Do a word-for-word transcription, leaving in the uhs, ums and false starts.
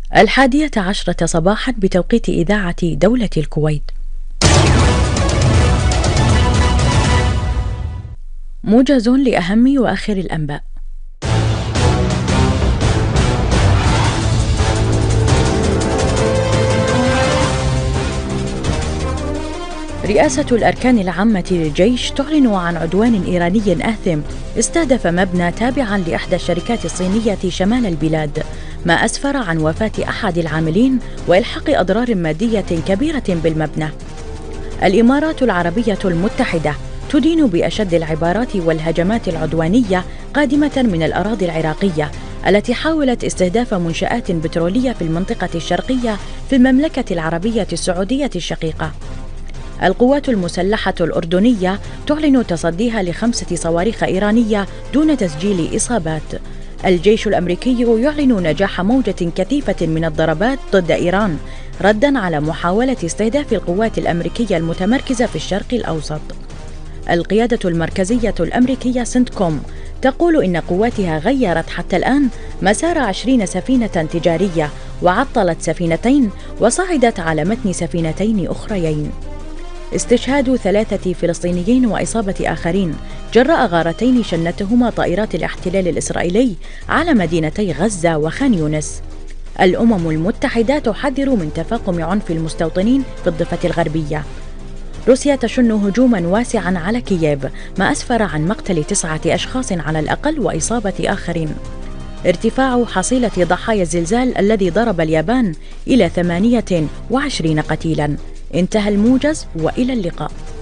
الحادية عشرة صباحا بتوقيت إذاعة دولة الكويت. موجز لأهم وآخر الأنباء. رئاسة الأركان العامة للجيش تعلن عن عدوان إيراني آثم استهدف مبنى تابعا لإحدى الشركات الصينية شمال البلاد، ما أسفر عن وفاة أحد العاملين وإلحاق أضرار مادية كبيرة بالمبنى. الإمارات العربية المتحدة تدين بأشد العبارات والهجمات العدوانية قادمة من الأراضي العراقية التي حاولت استهداف منشآت بترولية في المنطقة الشرقية في المملكة العربية السعودية الشقيقة. القوات المسلحة الأردنية تعلن تصديها لخمسة صواريخ إيرانية دون تسجيل إصابات. الجيش الأمريكي يعلن نجاح موجة كثيفة من الضربات ضد إيران رداً على محاولة استهداف القوات الأمريكية المتمركزة في الشرق الأوسط. القيادة المركزية الأمريكية سنتكوم تقول إن قواتها غيرت حتى الآن مسار عشرين سفينة تجارية وعطلت سفينتين وصعدت على متن سفينتين أخريين. استشهاد ثلاثة فلسطينيين وإصابة آخرين جراء غارتين شنتهما طائرات الاحتلال الإسرائيلي على مدينتي غزة وخان يونس. الأمم المتحدة تحذر من تفاقم عنف المستوطنين في الضفة الغربية. روسيا تشن هجوما واسعا على كييف، ما أسفر عن مقتل تسعة أشخاص على الأقل وإصابة آخرين. ارتفاع حصيلة ضحايا الزلزال الذي ضرب اليابان إلى ثمانية وعشرين قتيلا. انتهى الموجز وإلى اللقاء.